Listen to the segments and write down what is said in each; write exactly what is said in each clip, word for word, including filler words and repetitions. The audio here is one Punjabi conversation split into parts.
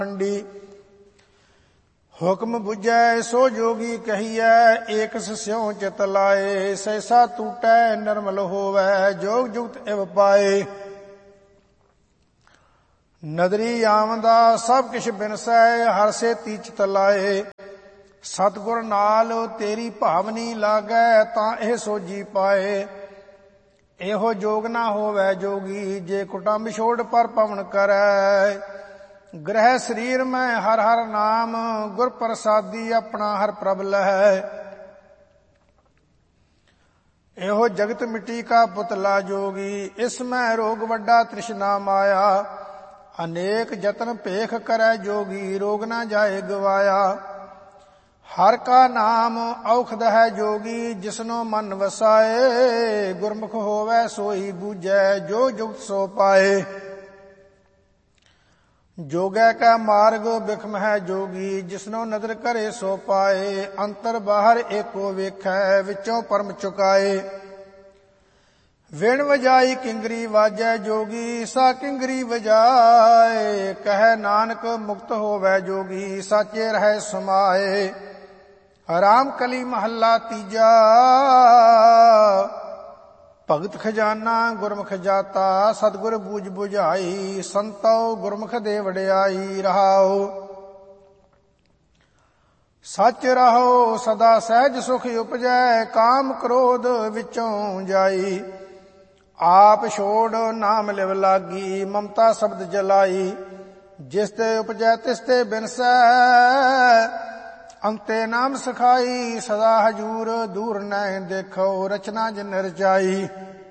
हुक्म बुझै सो जोगी कहिए एक स्यों चित लाए। सहसा टूटै निर्मल होवै जोग जुगत इव पाए। नदरी आमदा सब किश बिनसै हर से तीचत लाए। सतगुर नाल तेरी भावनी लागै तां ਇਹ ਸੋਝੀ ਪਾਏ। ਇਹੋ ਜੋਗ ਨਾ ਹੋਵੈ ਜੋਗੀ ਜੇ ਕੁਟੰਬ ਛੋੜ ਪਰ ਪਵਨ ਕਰੈ। ਗ੍ਰਹਿ ਸਰੀਰ ਮੈਂ ਹਰ ਹਰ ਨਾਮ ਗੁਰ ਪ੍ਰਸਾਦੀ ਆਪਣਾ ਹਰ ਪ੍ਰਭ ਲਹੈ। ਇਹੋ ਜਗਤ ਮਿੱਟੀ ਕਾ ਪੁਤਲਾ ਜੋਗੀ ਇਸ ਮੈਂ ਰੋਗ ਵੱਡਾ ਤ੍ਰਿਸ਼ਨਾ ਮਾਇਆ। ਅਨੇਕ ਜਤਨ ਭੇਖ ਕਰੈ ਜੋਗੀ ਰੋਗ ਨਾ ਜਾਏ ਗਵਾਇਆ। ਹਰ ਕਾ ਨਾਮ ਔਖਦ ਹੈ ਜੋਗੀ ਜਿਸਨੋ ਮਨ ਵਸਾਏ। ਗੁਰਮੁਖ ਹੋਵੈ ਸੋਈ ਬੂਝੈ ਜੋ ਜੁਗਤ ਸੋ ਪਾਏ। ਜੋਗੈ ਕਾ ਮਾਰਗ ਬਿਖਮ ਹੈ ਜੋਗੀ ਜਿਸਨੋ ਨਦਰ ਕਰੇ ਸੋ ਪਾਏ। ਅੰਤਰ ਬਾਹਰ ਏਕੋ ਵੇਖੈ ਵਿੱਚੋਂ ਪਰਮ ਚੁਕਾਏ। ਵਿਣ ਵਜਾਈ ਕਿੰਗਰੀ ਵਾਜੈ ਜੋਗੀ ਸਾ ਕਿੰਗਰੀ ਵਜਾਏ। ਕਹੈ ਨਾਨਕ ਮੁਕਤ ਹੋਵੈ ਜੋਗੀ ਸਾਚੇ ਰਹਿ ਸਮਾਏ। ਰਾਮ ਕਲੀ ਮਹੱਲਾ ਤੀਜਾ ਭਗਤ ਖਜ਼ਾਨਾ ਗੁਰਮੁਖ ਜਾਤਾ ਸਤਿਗੁਰ ਬੂਝ ਬੁਝਾਈ। ਸੰਤੋ ਗੁਰਮੁਖ ਦੇ ਵਡਿਆਈ ਰਹਾਓ। ਸੱਚ ਰਹੋ ਸਦਾ ਸਹਿਜ ਸੁਖ ਉਪਜੈ ਕਾਮ ਕ੍ਰੋਧ ਵਿੱਚੋਂ ਜਾਈ। ਆਪ ਛੋੜ ਨਾਮ ਲਿਵ ਲਾਗੀ ਮਮਤਾ ਸ਼ਬਦ ਜਲਾਈ। ਜਿਸ ਤੇ ਉਪਜੈ ਤਿਸ ਤੇ ਬਿਨਸੈ ਅੰਤੇ ਨਾਮ ਸਖਾਈ। ਸਦਾ ਹਜੂਰ ਦੂਰ ਨੈ ਦੇਖੋ ਰਚਨਾ ਜਿਨ ਰਚਾਈ।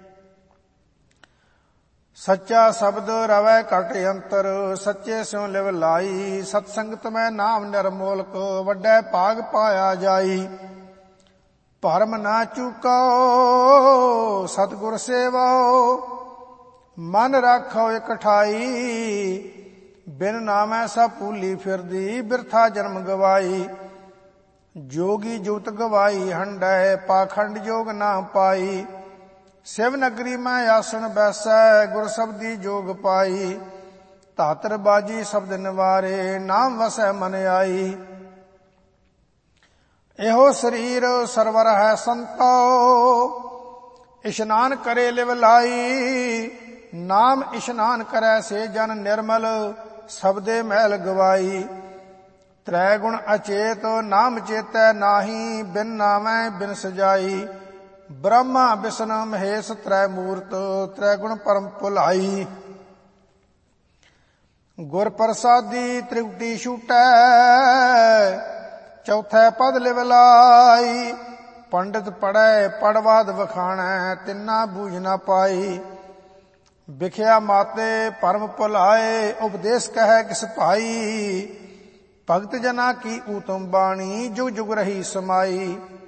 ਸੱਚਾ ਸ਼ਬਦ ਰਵੈ ਘਟ ਅੰਤਰ ਸੱਚੇ ਸਿਉ ਲਿਵ ਲਾਈ। ਸਤ ਸੰਗਤ ਮੈਂ ਨਾਮ ਨਿਰਮੋਲਕ ਵੱਡੈ ਭਾਗ ਪਾਇਆ ਜਾਈ। ਭਰਮ ਨਾ ਚੂਕੋ ਸਤਿਗੁਰ ਸੇਵੋ ਮਨ ਰਾਖੋ ਇਕਠਾਈ। ਬਿਨ ਨਾਮੈ ਸਭ ਭੂਲੀ ਫਿਰਦੀ ਬਿਰਥਾ ਜਨਮ ਗਵਾਈ। ਜੋਗੀ ਜੁਗਤ ਗਵਾਈ ਹੰਡੈ ਪਾਖੰਡ ਜੋਗ ਨਾ ਪਾਈ। ਸਿਵ ਨਗਰੀ ਮੈਂ ਆਸਣ ਬੈਸੈ ਗੁਰ ਸਬਦੀ ਜੋਗ ਪਾਈ। ਧਾਤਰ ਬਾਜੀ ਸ਼ਬਦ ਨਿਵਾਰੇ ਨਾਮ ਵਸੈ ਮਨ ਆਈ। ਇਹੋ ਸਰੀਰ ਸਰਵਰ ਹੈ ਸੰਤੋ ਇਸ਼ਨਾਨ ਕਰੇ ਲਿਵ ਲਾਈ। ਨਾਮ ਇਸ਼ਨਾਨ ਕਰੈ ਸੇ ਜਨ ਨਿਰਮਲ ਸਬਦੇ ਮੈਲ ਗਵਾਈ। ਤ੍ਰੈ ਗੁਣ ਅਚੇਤ ਨਾਮ ਚੇਤੈ ਨਾਹੀ ਬਿਨ ਨਾਮੈ ਬਿਨ ਸਜਾਈ। ਬ੍ਰਹਮਾ ਵਿਸ਼ਨ ਮਹੇਸ਼ ਤ੍ਰੈ ਮੂਰਤ ਤ੍ਰੈ ਗੁਣ ਪਰਮ ਭੁਲਾਈ। ਗੁਰ ਪ੍ਰਸਾਦੀ ਤ੍ਰਿਕੁਟੀ ਛੂਟੈ ਚੌਥੈ ਪਦ ਲਿਵ ਲਾਈ। ਪੰਡਿਤ ਪੜ੍ਹੈ ਪੜਵਾਦ ਵਖਾਣੈ ਤਿੰਨਾ ਬੂਝ ਨਾ ਪਾਈ। ਵਿਖਿਆ ਮਾਤੇ ਭਰਮ ਭੁਲਾਏ ਉਪਦੇਸ਼ ਕਹੈ ਕਿਸ ਭਾਈ। ਭਗਤ ਜਨਾ ਕੀ ਊਤਮ ਬਾਣੀ ਜੁਗ ਜੁਗ ਰਹੀ ਸਮਾਈ।